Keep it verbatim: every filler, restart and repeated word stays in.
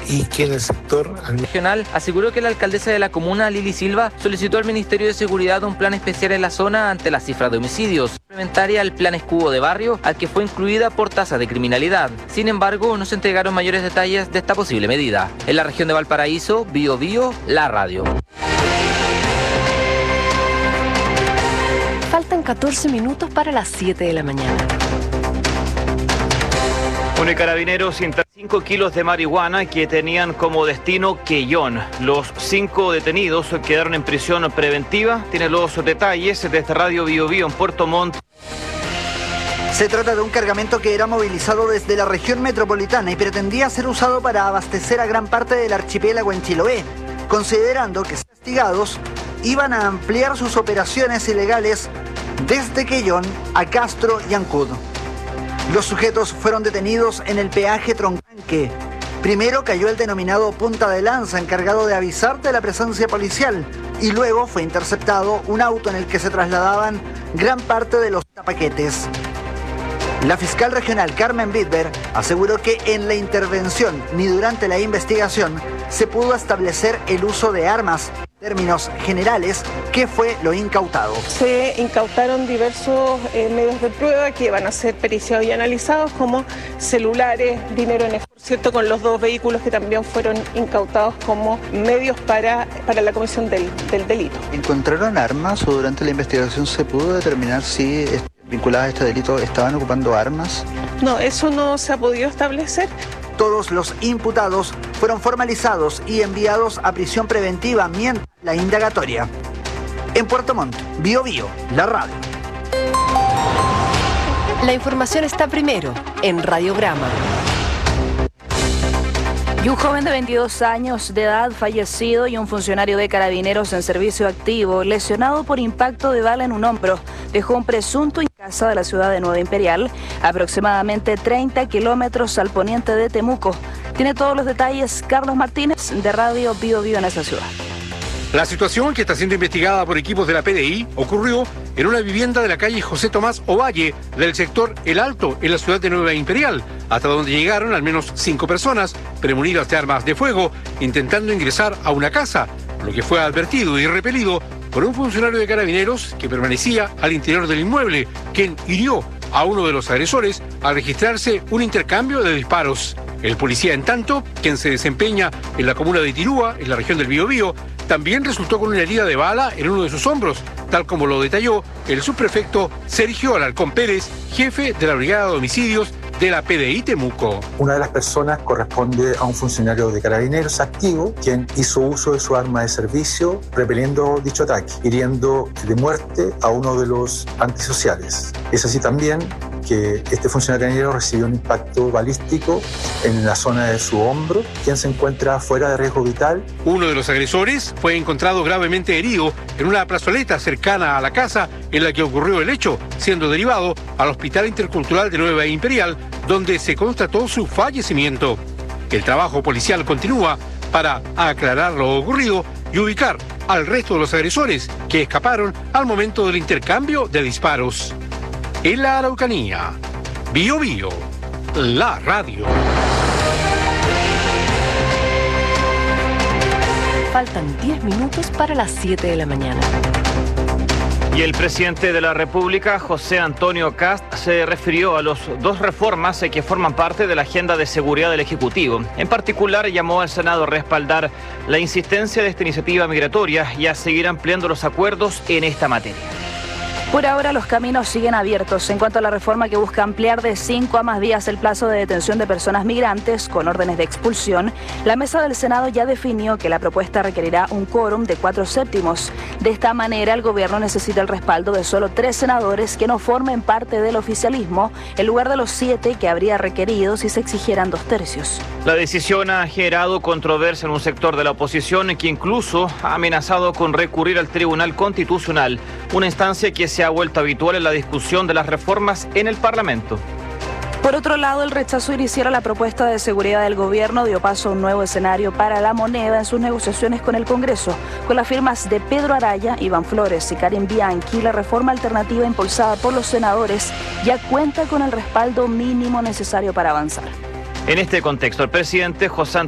y que en el sector regional aseguró que la alcaldesa de la comuna, Lili Silva, solicitó al Ministerio de Seguridad un plan especial en la zona ante la cifra de homicidios, complementaria al plan escudo de barrio, al que fue incluida por tasa de criminalidad. Sin embargo, no se entregaron mayores detalles de esta posible medida. En la región de Valparaíso, Bio Bio, la radio. Faltan catorce minutos para las siete de la mañana. Bueno, y Carabineros interceptó cinco kilos de marihuana que tenían como destino Quellón. Los cinco detenidos quedaron en prisión preventiva. Tiene los detalles desde Radio Bio Bio en Puerto Montt. Se trata de un cargamento que era movilizado desde la región metropolitana y pretendía ser usado para abastecer a gran parte del archipiélago en Chiloé, considerando que los investigados iban a ampliar sus operaciones ilegales desde Quellón a Castro y Ancud. Los sujetos fueron detenidos en el peaje Troncanque. Primero cayó el denominado punta de lanza, encargado de avisar de la presencia policial, y luego fue interceptado un auto en el que se trasladaban gran parte de los paquetes. La fiscal regional Carmen Bidber aseguró que en la intervención ni durante la investigación se pudo establecer el uso de armas. En términos generales, ¿qué fue lo incautado? Se incautaron diversos eh, medios de prueba que van a ser periciados y analizados, como celulares, dinero en efectivo, ¿cierto? Con los dos vehículos que también fueron incautados como medios para, para la comisión del, del delito. ¿Encontraron armas o durante la investigación se pudo determinar si vinculadas a este delito estaban ocupando armas? No, eso no se ha podido establecer. Todos los imputados fueron formalizados y enviados a prisión preventiva mientras la indagatoria. En Puerto Montt, Bio Bio, la radio. La información está primero en Radiograma. Y un joven de veintidós años de edad fallecido y un funcionario de Carabineros en servicio activo lesionado por impacto de bala en un hombro dejó un presunto en casa de la ciudad de Nueva Imperial, aproximadamente treinta kilómetros al poniente de Temuco. Tiene todos los detalles Carlos Martínez de Radio Bio Bio en esa ciudad. La situación, que está siendo investigada por equipos de la P D I, ocurrió en una vivienda de la calle José Tomás Ovalle, del sector El Alto, en la ciudad de Nueva Imperial, hasta donde llegaron al menos cinco personas, premunidas de armas de fuego, intentando ingresar a una casa, lo que fue advertido y repelido por un funcionario de Carabineros que permanecía al interior del inmueble, quien hirió a uno de los agresores al registrarse un intercambio de disparos. El policía, en tanto, quien se desempeña en la comuna de Tirúa, en la región del Biobío, también resultó con una herida de bala en uno de sus hombros, tal como lo detalló el subprefecto Sergio Alarcón Pérez, jefe de la Brigada de Homicidios de la P D I Temuco. Una de las personas corresponde a un funcionario de Carabineros activo, quien hizo uso de su arma de servicio repeliendo dicho ataque, hiriendo de muerte a uno de los antisociales. Es así también que este funcionario carabinero recibió un impacto balístico en la zona de su hombro, quien se encuentra fuera de riesgo vital. Uno de los agresores fue encontrado gravemente herido en una plazoleta cercana a la casa en la que ocurrió el hecho, siendo derivado al Hospital Intercultural de Nueva Imperial, donde se constató su fallecimiento. El trabajo policial continúa para aclarar lo ocurrido y ubicar al resto de los agresores que escaparon al momento del intercambio de disparos. En la Araucanía, Bio Bio, la radio. Faltan diez minutos para las siete de la mañana. Y el presidente de la República, José Antonio Kast, se refirió a las dos reformas que forman parte de la agenda de seguridad del Ejecutivo. En particular, llamó al Senado a respaldar la insistencia de esta iniciativa migratoria y a seguir ampliando los acuerdos en esta materia. Por ahora los caminos siguen abiertos en cuanto a la reforma que busca ampliar de cinco a más días el plazo de detención de personas migrantes con órdenes de expulsión. La mesa del Senado ya definió que la propuesta requerirá un quórum de cuatro séptimos. De esta manera el gobierno necesita el respaldo de solo tres senadores que no formen parte del oficialismo, en lugar de los siete que habría requerido si se exigieran dos tercios. La decisión ha generado controversia en un sector de la oposición que incluso ha amenazado con recurrir al Tribunal Constitucional, una instancia que se ha vuelto habitual en la discusión de las reformas en el Parlamento. Por otro lado, el rechazo inicial a la propuesta de seguridad del gobierno dio paso a un nuevo escenario para la moneda en sus negociaciones con el Congreso. Con las firmas de Pedro Araya, Iván Flores y Karen Bianchi, la reforma alternativa impulsada por los senadores ya cuenta con el respaldo mínimo necesario para avanzar. En este contexto, el presidente José